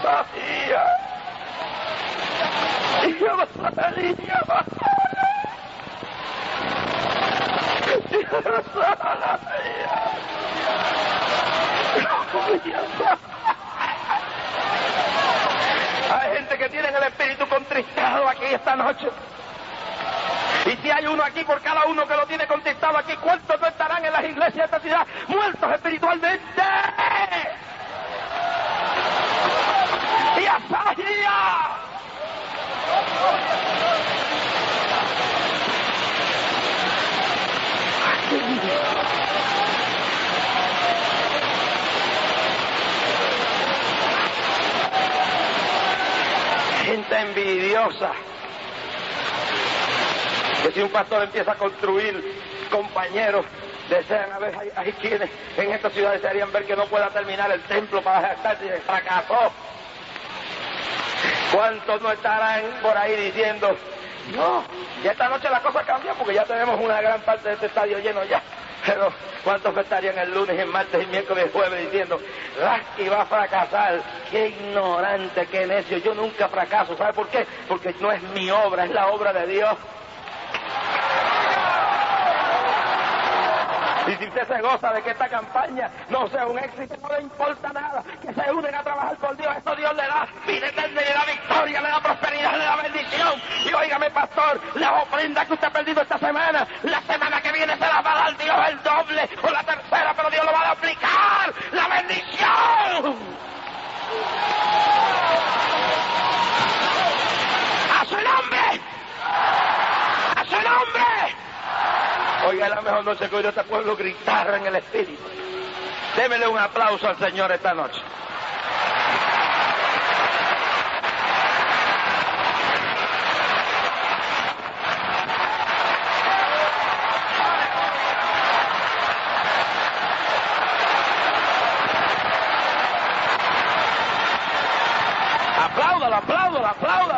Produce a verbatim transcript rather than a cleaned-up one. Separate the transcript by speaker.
Speaker 1: sabía. Yo no sabía. Yo no sabía. Hay gente que tiene el espíritu contristado aquí esta noche. Y si hay uno aquí por cada uno que lo tiene contristado aquí, ¿cuántos no estarán en las iglesias de esta ciudad muertos espiritualmente? ¡Y Asaía! Gente envidiosa. Que si un pastor empieza a construir, compañeros desean a ver, hay, hay quienes en esta ciudad desearían ver que no pueda terminar el templo para estar si fracasó. ¿Cuántos no estarán por ahí diciendo, no, ya esta noche la cosa cambia porque ya tenemos una gran parte de este estadio lleno ya? Pero ¿cuántos estarían el lunes, el martes, el miércoles, el jueves diciendo, Rasky va a fracasar? ¡Qué ignorante, qué necio! Yo nunca fracaso. ¿Sabe por qué? Porque no es mi obra, es la obra de Dios. Y si usted se goza de que esta campaña no sea un éxito, no le importa nada, que se unen a trabajar por Dios, eso Dios le da vida eterna, le da victoria, le da prosperidad, le da bendición. Y óigame, pastor, la ofrenda que usted ha perdido esta semana, la semana que viene se la va a dar Dios el doble o la tercera, pero Dios lo va a aplicar, la bendición. ¡A su nombre! ¡A su nombre! Oiga, la mejor noche que hoy este pueblo gritar en el espíritu. Démele un aplauso al Señor esta noche. Apláudalo, apláudalo, apláudalo.